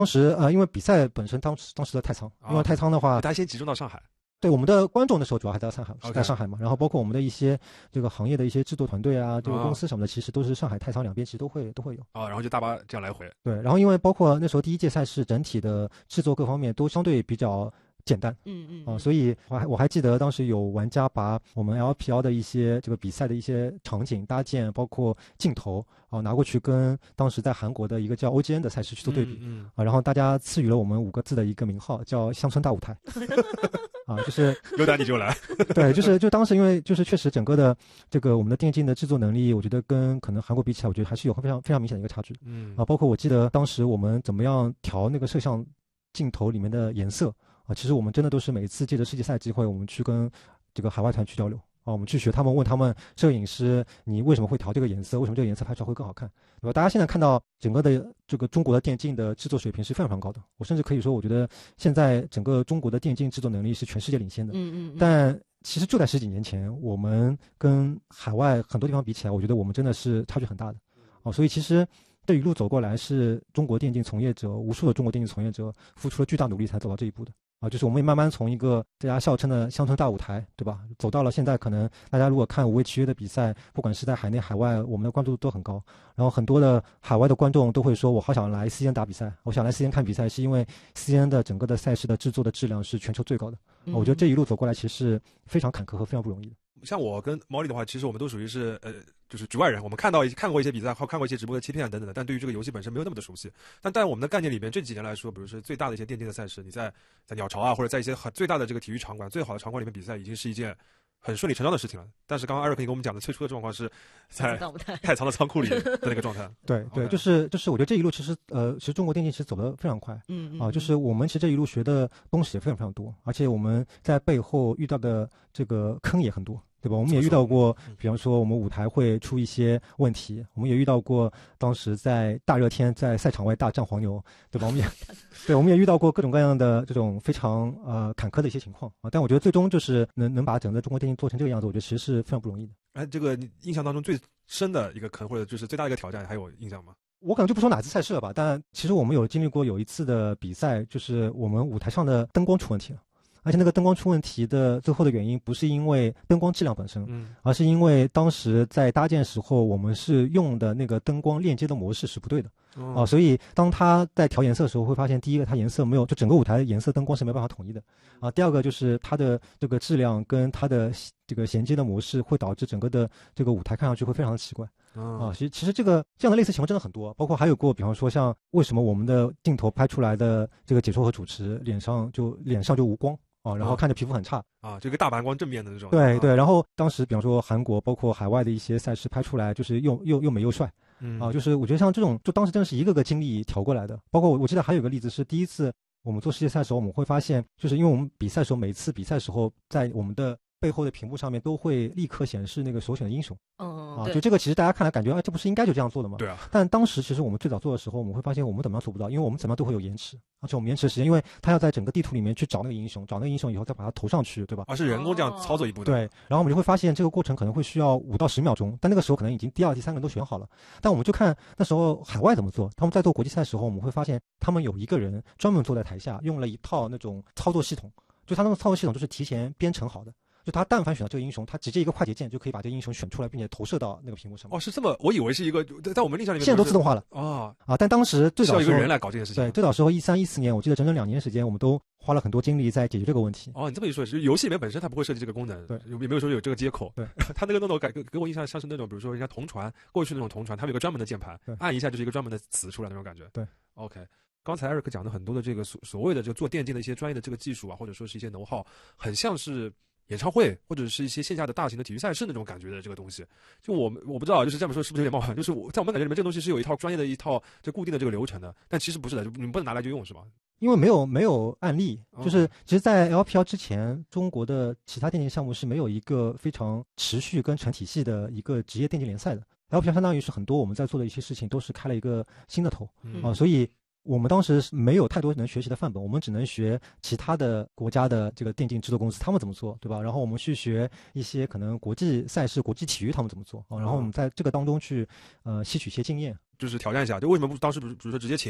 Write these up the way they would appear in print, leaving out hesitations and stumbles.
当时因为比赛本身当时的太仓，因为太仓的话， 大家先集中到上海。 对，我们的观众的时候主要还在上海， Okay. 在上海嘛，然后包括我们的一些这个行业的一些制作团队啊，这个公司什么的，其实都是上海太仓两边其实都会有然后就大巴这样来回。 对，然后因为包括那时候第一届赛事整体的制作各方面都相对比较简单，所以我还记得当时有玩家把我们 LPL 的一些这个比赛的一些场景搭建，包括镜头拿过去跟当时在韩国的一个叫 OGN 的赛事去做对比，然后大家赐予了我们5个字的一个名号，叫乡村大舞台。就是有胆你就来。 对，就当时因为就是确实整个的这个我们的电竞的制作能力，我觉得跟可能韩国比起来，我觉得还是有非常非常明显的一个差距。包括我记得当时我们怎么样调那个摄像镜头里面的颜色其实我们真的都是每一次借着世界赛机会，我们去跟这个海外团去交流我们去学他们，问他们摄影师你为什么会调这个颜色，为什么这个颜色拍出来会更好看，对吧？大家现在看到整个的这个中国的电竞的制作水平是非常非常高的，我甚至可以说我觉得现在整个中国的电竞制作能力是全世界领先的。但其实就在10几年前，我们跟海外很多地方比起来，我觉得我们真的是差距很大的所以其实这一路走过来是中国电竞从业者，无数的中国电竞从业者付出了巨大努力才走到这一步的就是我们也慢慢从一个大家笑称的乡村大舞台，对吧，走到了现在可能大家如果看5位契约的比赛，不管是在海内海外，我们的关注度都很高，然后很多的海外的观众都会说我好想来 CN 打比赛，我想来 CN 看比赛，是因为 CN 的整个的赛事的制作的质量是全球最高的我觉得这一路走过来其实是非常坎坷和非常不容易的。 像我跟毛利的话，其实我们都属于是就是局外人，我们看过一些比赛，看过一些直播的切片等等的，但对于这个游戏本身没有那么的熟悉。但我们的概念里面，这几年来说，比如说最大的一些电竞的赛事，你在鸟巢或者在一些最大的这个体育场馆、最好的场馆里面比赛，已经是一件很顺理成章的事情了。但是刚刚艾瑞克跟我们讲的最初的状况是在太仓的仓库里的那个状态。 对，就是我觉得这一路其实中国电竞其实走得非常快就是我们其实这一路学的东西也非常非常多，而且我们在背后遇到的这个坑也很多，对吧？我们也遇到过，比方说我们舞台会出一些问题，我们也遇到过当时在大热天在赛场外大战黄牛，对吧？我们也遇到过各种各样的这种非常坎坷的一些情况但我觉得最终就是能把整个中国电竞做成这个样子，我觉得其实是非常不容易的。 这个你印象当中最深的一个坑，或者就是最大的一个挑战，还有印象吗？ 我可能就不说哪次赛事了吧，但其实我们有经历过有一次的比赛，就是我们舞台上的灯光出问题了。而且那个灯光出问题的最后的原因不是因为灯光质量本身而是因为当时在搭建时候我们是用的那个灯光链接的模式是不对的所以当它在调颜色的时候会发现，第一个它颜色没有，就整个舞台颜色灯光是没办法统一的第二个就是它的这个质量跟它的这个衔接的模式会导致整个的这个舞台看上去会非常的奇怪其实这样的类似情况真的很多，包括还有过比方说像为什么我们的镜头拍出来的这个解说和主持脸上就无光然后看着皮肤很差就一个大白光正面的那种。 对对，然后当时比方说韩国包括海外的一些赛事拍出来就是又美又帅就是我觉得像这种就当时真的是一个个经历调过来的。包括我记得还有个例子是第一次我们做世界赛的时候，我们会发现就是因为我们比赛的时候每次比赛的时候在我们的背后的屏幕上面都会立刻显示那个首选的英雄就这个其实大家看来感觉这不是应该就这样做的吗？ 对啊。 但当时其实我们最早做的时候，我们会发现我们怎么样做不到，因为我们怎么样都会有延迟，而且我们延迟的时间，因为他要在整个地图里面去找那个英雄，找那个英雄以后再把它投上去，对吧？ 是人工这样操作一步的。 对，然后我们就会发现这个过程可能会需要5到10秒钟，但那个时候可能已经第2、第3个人都选好了。但我们就看那时候海外怎么做，他们在做国际赛的时候，我们会发现他们有一个人专门坐在台下，用了一套那种操作系统，就他那个操作系统就是提前编程好的。就他但凡选到这个英雄，他直接一个快捷键就可以把这个英雄选出来，并且投射到那个屏幕上面。 是这么，我以为是一个，在我们印象里面现在都自动化了但当时最早需要一个人来搞这件事情。 对，最早时候13、14年，我记得整整2年时间，我们都花了很多精力在解决这个问题。 你这么一说，游戏里面本身它不会设计这个功能， 对， 也没有说有这个接口。 对， 它那个弄得给我印象像是那种，比如说人家同传过去那种同传，他们有个专门的键盘，按一下就是一个专门的词出来那种感觉。 对 ，OK。刚才艾瑞克讲的很多的这个所谓的这个做电竞的一些专业的这个技术或者说是一些know how，很像是演唱会或者是一些线下的大型的体育赛事那种感觉的这个东西。就我不知道就是这么说是不是有点冒犯，就是在我们感觉里面这个东西是有一套专业的一套就固定的这个流程的，但其实不是的，你们不能拿来就用是吧？ 因为没有案例，就是其实在 LPL 之前，中国的其他电竞项目是没有一个非常持续跟成体系的一个职业电竞联赛的。LPL 相当于是很多我们在做的一些事情都是开了一个新的头所以我们当时没有太多能学习的范本，我们只能学其他的国家的这个电竞制作公司他们怎么做，对吧？然后我们去学一些可能国际赛事、国际体育他们怎么做然后我们在这个当中去吸取一些经验， 就是挑战一下。就为什么不当时比如说直接请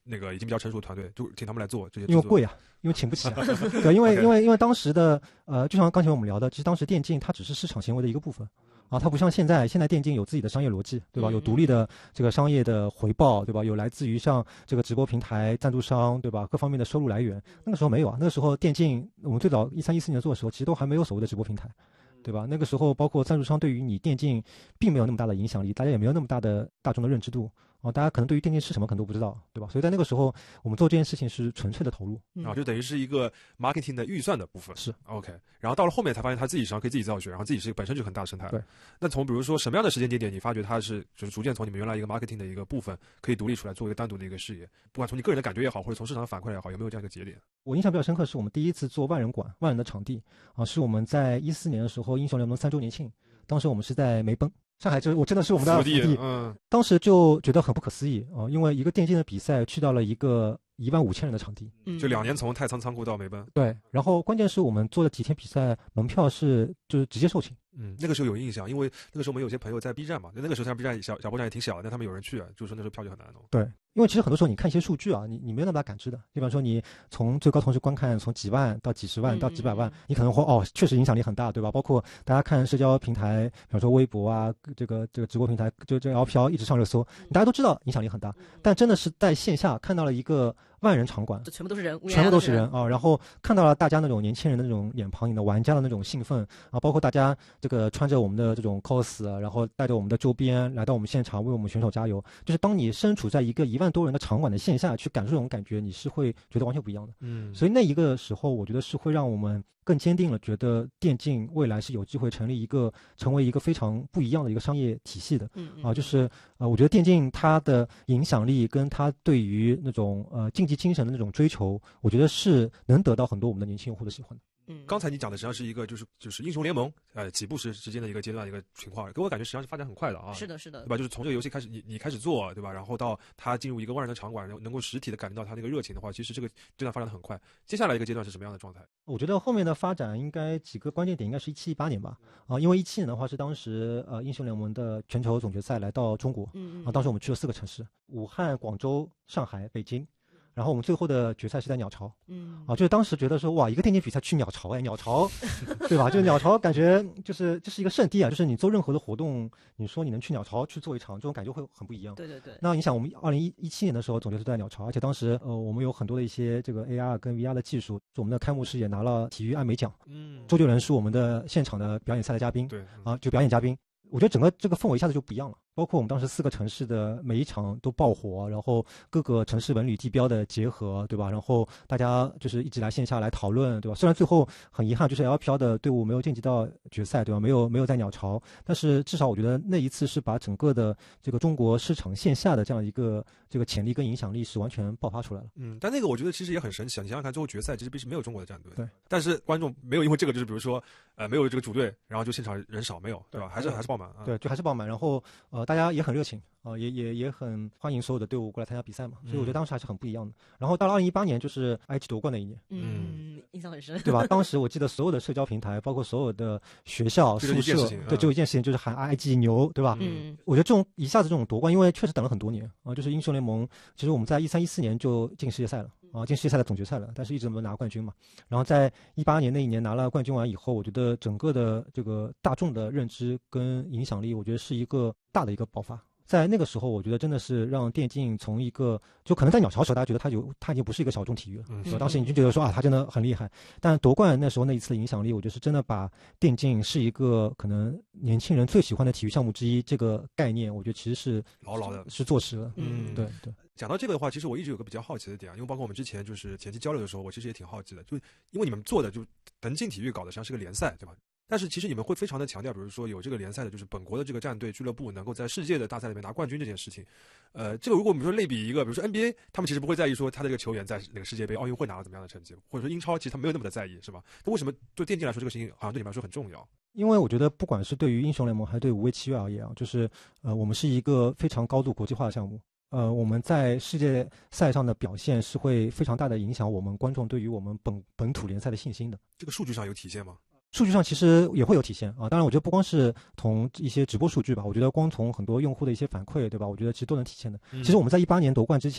那个已经比较成熟的团队，就请他们来做这些。 因为贵啊，因为请不起啊。对，因为当时的就像刚才我们聊的，其实当时电竞它只是市场行为的一个部分。它不像现在电竞有自己的商业逻辑，对吧？有独立的这个商业的回报，对吧？有来自于像这个直播平台、赞助商，对吧？各方面的收入来源。那个时候没有啊，那个时候电竞我们最早13、14年做的时候，其实都还没有所谓的直播平台，对吧？那个时候包括赞助商对于你电竞并没有那么大的影响力，大家也没有那么大的大众的认知度。大家可能对于电竞是什么可能都不知道，对吧？所以在那个时候，我们做这件事情是纯粹的投入， 就等于是一个 marketing 的预算的部分。 是 OK， 然后到了后面才发现他自己实际上可以自己造血，然后自己是本身就很大的生态。 对， 那从比如说什么样的时间节点，你发觉它是就是逐渐从你们原来一个 marketing 的一个部分可以独立出来做一个单独的一个事业？不管从你个人的感觉也好，或者从市场的反馈也好，有没有这样一个节点？ 我印象比较深刻是我们第一次做万人馆、万人的场地是我们在14年的时候英雄联盟3周年庆，当时我们是在梅奔。上海我真的是我们的福地，当时就觉得很不可思议因为一个电竞的比赛去到了一个15000人的场地， 就2年从太仓仓库到梅奔。 对，然后关键是我们做了几天比赛，门票就是直接售罄。 那个时候有印象，因为那个时候我们有些朋友在 B 站嘛，那个时候像 B 站小波站也挺小的，但他们有人去就是说那时候票就很难弄。 对，因为其实很多时候你看一些数据啊，你没有那么大感知的。比方说你从最高同时观看从几万到几十万到几百万，你可能会确实影响力很大，对吧？包括大家看社交平台，比方说微博啊，这个直播平台，就这 LPL 一直上热搜，大家都知道影响力很大，但真的是在线下看到了一个万人场馆， 全部都是人， 全部都是人然后看到了大家那种年轻人的那种脸庞里的玩家的那种兴奋包括大家这个穿着我们的这种 cos 然后带着我们的周边来到我们现场为我们选手加油。就是当你身处在一个1万多人的场馆的线下去感受这种感觉，你是会觉得完全不一样的。所以那一个时候，我觉得是会让我们更坚定了，觉得电竞未来是有机会成为一个非常不一样的一个商业体系的。就是我觉得电竞它的影响力跟它对于那种竞技精神的那种追求，我觉得是能得到很多我们的年轻用户的喜欢的。 刚才你讲的实际上是一个就是英雄联盟起步时之间的一个阶段一个情况，给我感觉实际上是发展很快的啊。 是的， 对吧？就是从这个游戏开始，你开始做，对吧？然后到它进入一个万人的场馆，能够实体的感觉到它那个热情的话，其实这个阶段发展的很快。接下来一个阶段是什么样的状态？ 我觉得后面的发展应该几个关键点应该是17、18年吧。因为17年的话是当时英雄联盟的全球总决赛来到中国，当时我们去了4个城市：武汉、广州、上海、北京。然后我们最后的决赛是在鸟巢，就是当时觉得说哇，一个电竞比赛去鸟巢，鸟巢，对吧？就是鸟巢感觉就是这是一个圣地啊，就是你做任何的活动，你说你能去鸟巢去做一场，这种感觉会很不一样。 对对对。 那你想，我们2017年的时候总决赛在鸟巢，而且当时我们有很多的一些这个 AR 跟 VR 的技术，我们的开幕式也拿了体育艾美奖，周杰伦是我们的现场的表演赛的嘉宾， 对就表演嘉宾。我觉得整个这个氛围一下子就不一样了，包括我们当时4个城市的每一场都爆火，然后各个城市文旅地标的结合，对吧？然后大家就是一直来线下来讨论，对吧？虽然最后很遗憾，就是 LPL 的队伍没有晋级到决赛，对吧？没有在鸟巢，但是至少我觉得那一次是把整个的这个中国市场线下的这样一个这个潜力跟影响力是完全爆发出来了。 但那个我觉得其实也很神奇啊！你想想看，最后决赛其实并没有中国的战队， 对， 但是观众没有因为这个就是比如说没有这个主队，然后就现场人少，没有，对吧？还是爆满。 对，就还是爆满，然后大家也很热情也很欢迎所有的队伍过来参加比赛嘛，所以我觉得当时还是很不一样的。然后到了2018年，就是 IG 夺冠的一年， 印象很深， 对吧？当时我记得所有的社交平台，包括所有的学校宿舍，对，只有一件事情就是喊 IG 牛，对吧？我觉得这种一下子这种夺冠，因为确实等了很多年就是英雄联盟，其实我们在13、14年就进世界赛了进世界赛的总决赛了，但是一直没有拿冠军嘛。然后在18年那一年拿了冠军完以后，我觉得整个的这个大众的认知跟影响力，我觉得是一个大的一个爆发。在那个时候，我觉得真的是让电竞从一个就可能在鸟巢的时候，大家觉得它已经不是一个小众体育了。当时已经觉得说它真的很厉害。但夺冠那时候那一次的影响力，我觉得是真的把电竞是一个可能年轻人最喜欢的体育项目之一这个概念，我觉得其实是牢牢的是坐实了。对。 讲到这个的话，其实我一直有个比较好奇的点因为包括我们之前就是前期交流的时候，我其实也挺好奇的，就因为你们做的就腾讯体育搞的实际上是个联赛，对吧？但是其实你们会非常的强调，比如说有这个联赛的，就是本国的这个战队俱乐部能够在世界的大赛里面拿冠军这件事情。这个如果我们说类比一个，比如说 NBA， 他们其实不会在意说他的这个球员在哪个世界杯、奥运会拿了怎么样的成绩，或者说英超其实他没有那么的在意，是吧？那为什么对电竞来说这个事情好像对你们来说很重要？ 因为我觉得不管是对于英雄联盟还是对无畏契约而言就是我们是一个非常高度国际化的项目。我们在世界赛上的表现是会非常大的影响我们观众对于我们本土联赛的信心的。 这个数据上有体现吗？ 数据上其实也会有体现当然我觉得不光是从一些直播数据吧，我觉得光从很多用户的一些反馈，对吧？我觉得其实都能体现的。其实我们在18年夺冠之前，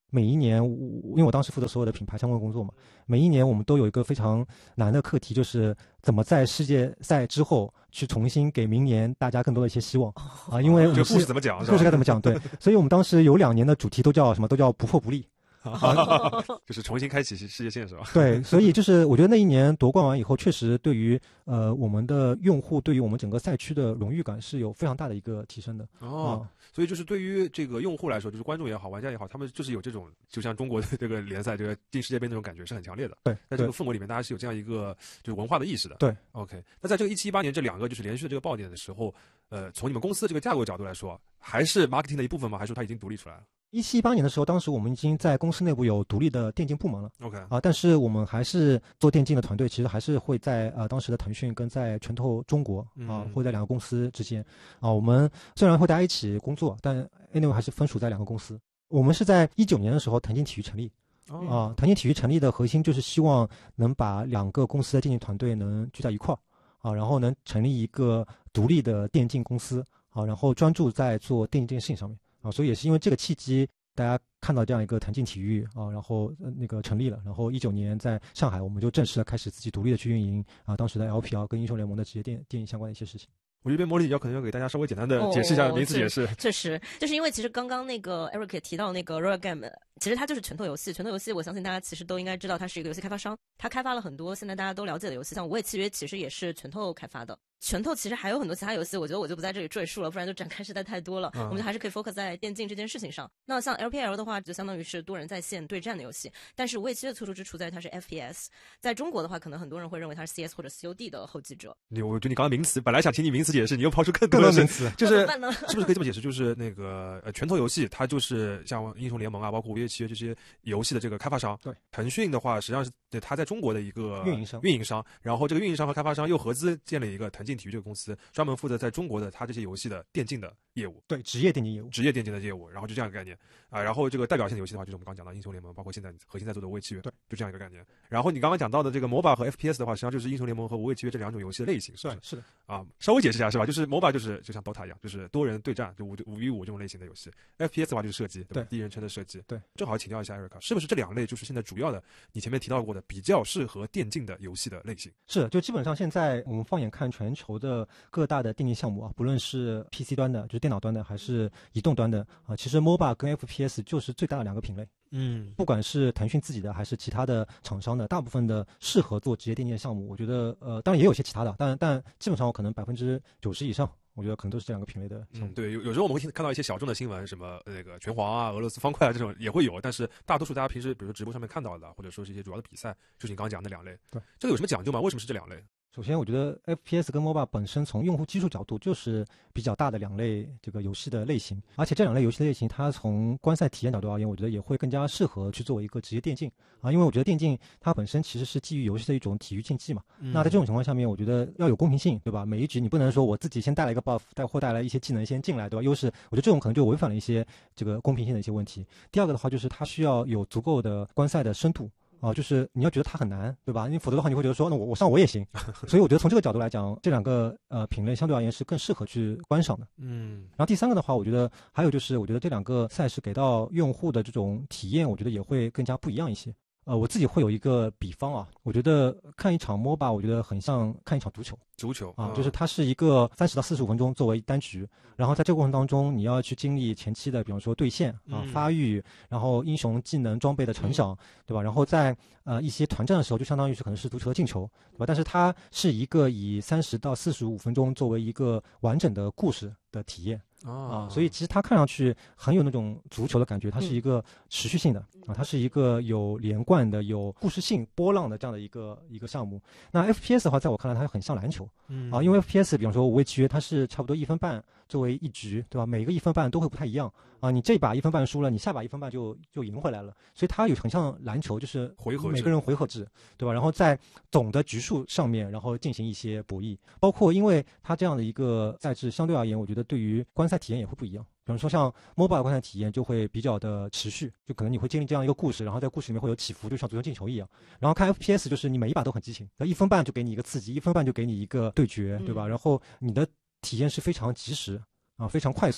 每一年因为我当时负责所有的品牌相关工作嘛，每一年我们都有一个非常难的课题，就是怎么在世界赛之后去重新给明年大家更多的一些希望啊，因为这个故事怎么讲？ 故事该怎么讲？对，所以我们当时有2年的主题都叫什么？都叫不破不立。 就是重新开启世界线是吧？ 对，所以就是我觉得那一年夺冠完以后，确实对于我们的用户，对于我们整个赛区的荣誉感是有非常大的一个提升的。 所以就是对于这个用户来说，就是观众也好，玩家也好，他们就是有这种，就像中国的这个联赛，这个进世界杯那种感觉是很强烈的。 对， 在这个氛围里面，大家是有这样一个就是文化的意识的。 对 ，OK。那在这个17、18年这2个就是连续的这个爆点的时候，从你们公司的这个架构角度来说，还是 marketing 的一部分吗？还是说它已经独立出来了 ？17、18年的时候，当时我们已经在公司内部有独立的电竞部门了。 OK 但是我们还是做电竞的团队，其实还是会在当时的腾讯跟在拳头中国会在2个公司之间我们虽然会大家一起工作，但 anyway 还是分属在2个公司。我们是在19年的时候腾讯体育成立腾讯体育成立的核心就是希望能把2个公司的电竞团队能聚在一块儿然后能成立一个独立的电竞公司然后专注在做电竞这件事情上面所以也是因为这个契机，大家看到这样一个腾讯体育然后那个成立了，然后19年在上海我们就正式的开始自己独立的去运营当时的 LPL 跟英雄联盟的职业电影相关的一些事情。 我这边魔力可能要给大家稍微简单的解释一下名词解释。 确实，就是因为其实刚刚那个 Eric 也提到那个 Riot Game， 其实它就是拳头游戏。拳头游戏，我相信大家其实都应该知道，它是一个游戏开发商，它开发了很多现在大家都了解的游戏，像《无畏契约》其实也是拳头开发的。拳头其实还有很多其他游戏，我觉得我就不在这里赘述了，不然就展开实在太多了。我们就还是可以 focus 在电竞这件事情上。那像 LPL 的话，就相当于是多人在线对战的游戏，但是无畏契约的特殊之处在于它是 FPS。在中国的话，可能很多人会认为它是 CS 或者 COD 的后继者。 我觉得你刚刚名词，本来想请你名词解释，你又抛出更多的名词， 就是是不是可以这么解释？就是那个拳头游戏，它就是像英雄联盟包括无畏契约这些游戏的这个开发商。 对， 腾讯的话，实际上是它在中国的一个运营商， 然后这个运营商和开发商又合资建了一个腾讯体育这个公司，专门负责在中国的它这些游戏的电竞的业务。 对，职业电竞的业务，然后就这样一个概念然后这个代表性的游戏的话，就是我们刚讲到英雄联盟，包括现在核心在做的无畏契约， 对， 就这样一个概念。然后你刚刚讲到的这个 MOBA 和 FPS 的话，实际上就是英雄联盟和无畏契约这2种游戏的类型，是吧？ 是的稍微解释一下是吧？就是 MOBA 就像 DOTA 一样，就是多人对战，就5v5这种类型的游戏。FPS 的话就是射击，对吧？第一人称的射击。 对， 正好请教一下 Eric， 是不是这2类就是现在主要的你前面提到过的比较适合电竞的游戏的类型？ 是，就基本上现在我们放眼看全球的各大的电竞项目不论是 PC 端的，就是电脑端的，还是移动端的其实 MOBA 跟 FPS 就是最大的2个品类。不管是腾讯自己的还是其他的厂商的，大部分的适合做职业电竞项目，我觉得当然也有些其他的，但基本上我可能90%以上，我觉得可能都是这2个品类的项目。 对，有时候我们会看到一些小众的新闻，什么那个拳皇俄罗斯方块这种也会有，但是大多数大家平时比如说直播上面看到的，或者说是一些主要的比赛，就是你刚刚讲的2类。 对， 这个有什么讲究吗？为什么是这2类？ 首先，我觉得 FPS 跟 MOBA 本身从用户基数角度就是比较大的2类这个游戏的类型，而且这2类游戏的类型，它从观赛体验角度而言，我觉得也会更加适合去作为一个职业电竞因为我觉得电竞它本身其实是基于游戏的一种体育竞技嘛。那在这种情况下面，我觉得要有公平性，对吧？每一局你不能说我自己先带了一个 buff， 带来一些技能先进来，对吧？优势，我觉得这种可能就违反了一些这个公平性的一些问题。第二个的话，就是它需要有足够的观赛的深度。就是你要觉得它很难，对吧？你否则的话，你会觉得说，那我上我也行。所以我觉得从这个角度来讲，这2个品类相对而言是更适合去观赏的。然后第3个的话，我觉得还有就是，我觉得这2个赛事给到用户的这种体验，我觉得也会更加不一样一些。我自己会有一个比方我觉得看一场 MOBA， 我觉得很像看一场足球就是它是一个30到45分钟作为单局，然后在这个过程当中，你要去经历前期的，比方说对线发育，然后英雄技能装备的成长，对吧？然后在一些团战的时候，就相当于是可能是足球的进球，对吧？但是它是一个以30到45分钟作为一个完整的故事的体验。所以其实它看上去很有那种足球的感觉，它是一个持续性的它是一个有连贯的、有故事性、波浪的这样的一个项目。那 FPS 的话，在我看来，它很像篮球因为 FPS 比方说无畏契约，它是差不多1分半作为一局，对吧？每个1分半都会不太一样你这把1分半输了，你下把1分半就赢回来了，所以它有很像篮球，就是每个人回合制，对吧？然后在总的局数上面，然后进行一些博弈，包括因为它这样的一个赛制，相对而言，我觉得对于观赛体验也会不一样。比方说像 MOBA 的观赛体验就会比较的持续，就可能你会经历这样一个故事，然后在故事里面会有起伏，就像足球进球一样。然后看 FPS 就是你每一把都很激情，1分半就给你一个刺激，1分半就给你一个对决，对吧？然后你的体验是非常及时非常快速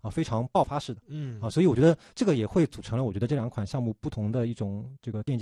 非常爆发式的，所以我觉得这个也会组成了我觉得这两款项目不同的一种这个电竞